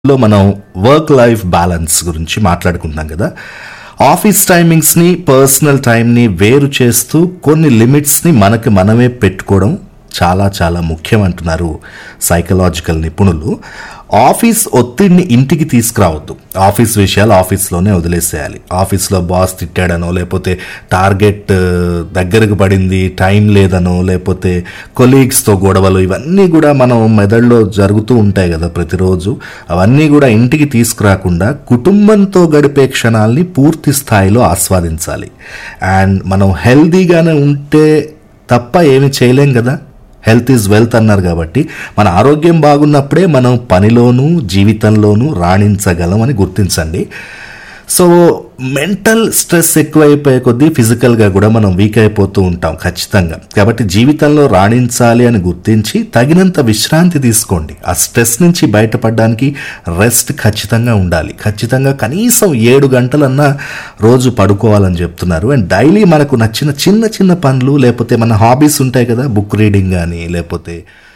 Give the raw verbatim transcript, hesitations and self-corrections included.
లో మనం work life balance గురించి మాట్లాడుకుంటున్నాం కదా. ఆఫీస్ టైమింగ్స్ని పర్సనల్ టైంని వేరు చేస్తూ కొన్ని లిమిట్స్ని మనకి మనమే పెట్టుకోవడం చాలా చాలా ముఖ్యం అంటున్నారు సైకలాజికల్ నిపుణులు. ఆఫీస్ ఒత్తిడిని ఇంటికి తీసుకురావద్దు. ఆఫీస్ విషయాలు ఆఫీస్లోనే వదిలేసేయాలి. ఆఫీస్లో బాస్ తిట్టాడనో, లేకపోతే టార్గెట్ దగ్గరకు పడింది, టైం లేదనో, లేకపోతే కొలీగ్స్తో గొడవలు, ఇవన్నీ కూడా మనం మెదడులో జరుగుతూ ఉంటాయి కదా ప్రతిరోజు. అవన్నీ కూడా ఇంటికి తీసుకురాకుండా కుటుంబంతో గడిపే క్షణాల్ని పూర్తి స్థాయిలో ఆస్వాదించాలి. అండ్ మనం హెల్దీగానే ఉంటే తప్ప ఏమి చేయలేం కదా. హెల్త్ ఈజ్ వెల్త్ అన్నారు కాబట్టి మన ఆరోగ్యం బాగున్నప్పుడే మనం పనిలోనూ జీవితంలోనూ రాణించగలం అని గుర్తించండి. సో మెంటల్ స్ట్రెస్ ఎక్కువైపోయే కొద్దీ ఫిజికల్గా కూడా మనం వీక్ అయిపోతూ ఉంటాం ఖచ్చితంగా. కాబట్టి జీవితంలో రాణించాలి అని గుర్తించి తగినంత విశ్రాంతి తీసుకోండి. ఆ స్ట్రెస్ నుంచి బయటపడడానికి రెస్ట్ ఖచ్చితంగా ఉండాలి. ఖచ్చితంగా కనీసం ఏడు గంటలన్నా రోజు పడుకోవాలని చెప్తున్నారు. అండ్ డైలీ మనకు నచ్చిన చిన్న చిన్న పనులు, లేకపోతే మన హాబీస్ ఉంటాయి కదా, బుక్ రీడింగ్ కానీ, లేకపోతే